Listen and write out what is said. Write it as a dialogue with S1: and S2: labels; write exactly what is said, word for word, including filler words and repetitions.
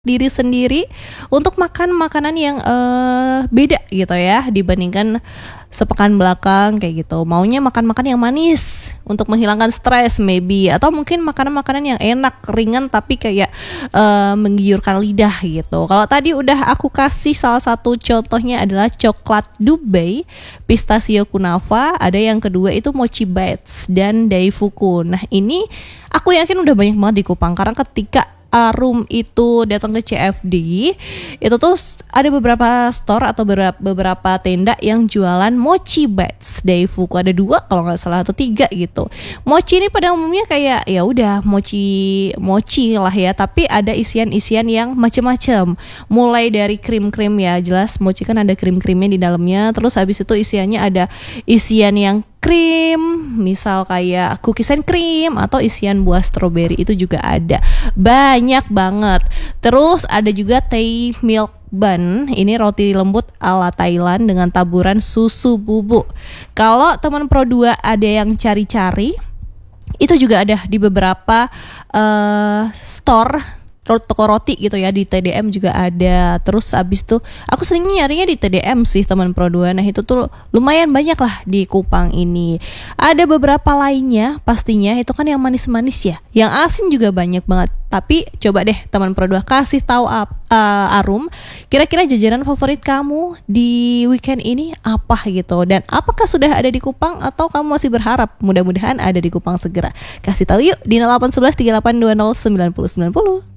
S1: diri sendiri untuk makan makanan yang uh, beda gitu ya dibandingkan sepekan belakang kayak gitu. Maunya makan-makan yang manis untuk menghilangkan stres maybe, atau mungkin makanan-makanan yang enak, ringan tapi kayak uh, menggiurkan lidah gitu. Kalau tadi udah aku kasih salah satu contohnya adalah coklat Dubai, pistachio kunafa, ada yang kedua itu mochi bites dan daifuku. Nah, ini aku yakin udah banyak banget di Kupang karena ketika Arum itu datang ke C F D, itu tuh ada beberapa store atau beberapa, beberapa tenda yang jualan mochi bites daifuku, ada dua kalau nggak salah atau tiga gitu. Mochi ini pada umumnya kayak ya udah mochi mochi lah ya, tapi ada isian-isian yang macam-macam. Mulai dari krim-krim ya, jelas mochi kan ada krim-krimnya di dalamnya. Terus habis itu isiannya ada isian yang krim, misal kayak cookies and cream atau isian buah stroberi, itu juga ada. Banyak banget. Terus ada juga Thai milk bun, ini roti lembut ala Thailand dengan taburan susu bubuk. Kalau teman Pro dua ada yang cari-cari, itu juga ada di beberapa uh, store toko roti gitu ya, di T D M juga ada. Terus abis tuh aku sering nyarinya di T D M sih teman Pro dua. Nah itu tuh lumayan banyak lah di Kupang ini. Ada beberapa lainnya pastinya itu kan yang manis-manis ya, yang asin juga banyak banget. Tapi coba deh teman Pro dua kasih tahu uh, Arum, kira-kira jajanan favorit kamu di weekend ini apa gitu, dan apakah sudah ada di Kupang atau kamu masih berharap mudah-mudahan ada di Kupang segera. Kasih tahu yuk di nol delapan satu satu tiga delapan dua nol sembilan nol sembilan nol.